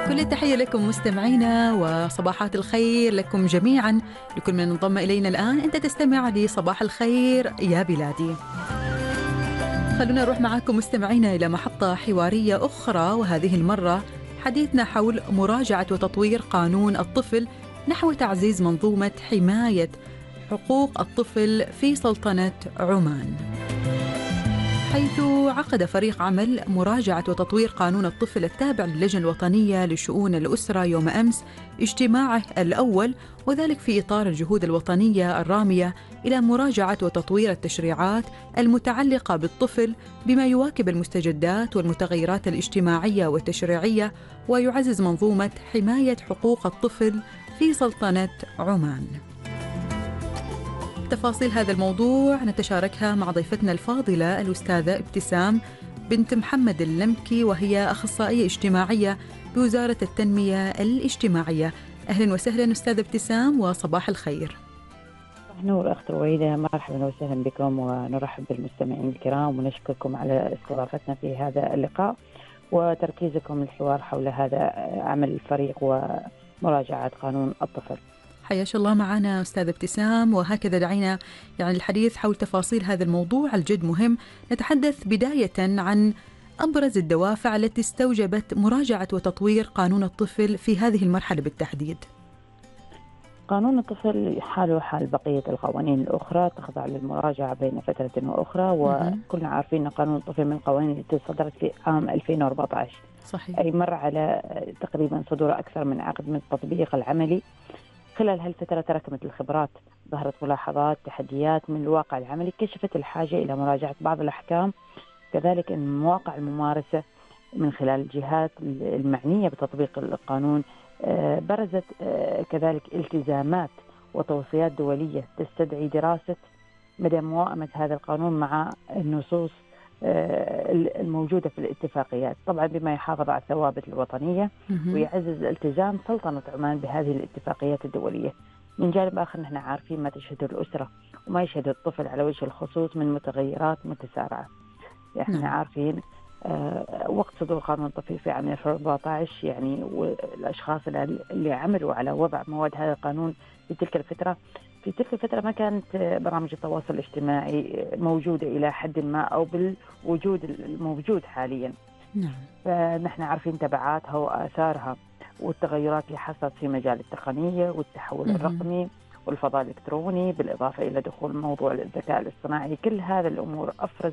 كل التحية لكم مستمعينا وصباحات الخير لكم جميعا. لكل من انضم إلينا الآن أنت تستمع لصباح الخير يا بلادي. خلونا نروح معاكم مستمعينا إلى محطة حوارية أخرى، وهذه المرة حديثنا حول مراجعة وتطوير قانون الطفل نحو تعزيز منظومة حماية حقوق الطفل في سلطنة عمان، حيث عقد فريق عمل مراجعة وتطوير قانون الطفل التابع للجنة الوطنية لشؤون الأسرة يوم أمس اجتماعه الأول، وذلك في إطار الجهود الوطنية الرامية إلى مراجعة وتطوير التشريعات المتعلقة بالطفل بما يواكب المستجدات والمتغيرات الاجتماعية والتشريعية، ويعزز منظومة حماية حقوق الطفل في سلطنة عمان. تفاصيل هذا الموضوع نتشاركها مع ضيفتنا الفاضلة الأستاذة ابتسام بنت محمد اللمكي، وهي أخصائية اجتماعية بوزارة التنمية الاجتماعية. أهلا وسهلا أستاذة ابتسام وصباح الخير. نور أخت رويدة، مرحبا وسهلا بكم، ونرحب بالمستمعين الكرام ونشكركم على استضافتنا في هذا اللقاء وتركيزكم الحوار حول هذا عمل الفريق ومراجعة قانون الطفل. حياك الله معنا أستاذة ابتسام، وهكذا دعينا الحديث حول تفاصيل هذا الموضوع الجد مهم. نتحدث بداية عن أبرز الدوافع التي استوجبت مراجعة وتطوير قانون الطفل في هذه المرحلة بالتحديد. قانون الطفل حاله حال بقية القوانين الأخرى تخضع للمراجعة بين فترة وأخرى، وكلنا عارفين أن قانون الطفل من القوانين التي صدرت في عام 2014. صحيح. أي مر على تقريبا صدور أكثر من عقد من التطبيق العملي. خلال هالفترة تراكمت الخبرات، ظهرت ملاحظات، تحديات من الواقع العملي، كشفت الحاجة إلى مراجعة بعض الأحكام، كذلك أن مواقع الممارسة من خلال الجهات المعنية بتطبيق القانون برزت كذلك التزامات وتوصيات دولية تستدعي دراسة مدى موائمة هذا القانون مع النصوص الموجودة في الاتفاقيات، طبعا بما يحافظ على الثوابت الوطنية ويعزز التزام سلطنة عمان بهذه الاتفاقيات الدولية. من جانب آخر نحن عارفين ما تشهده الأسرة وما يشهده الطفل على وجه الخصوص من متغيرات متسارعة. احنا عارفين وقت صدور قانون الطفل في عام 2014 والأشخاص اللي عملوا على وضع مواد هذا القانون في تلك الفترة ما كانت برامج التواصل الاجتماعي موجودة إلى حد ما أو بالوجود الموجود حاليا. فنحن عارفين تبعاتها وآثارها والتغيرات اللي حصلت في مجال التقنية والتحول الرقمي والفضاء الإلكتروني، بالإضافة إلى دخول موضوع الذكاء الاصطناعي. كل هذا الأمور أفرزت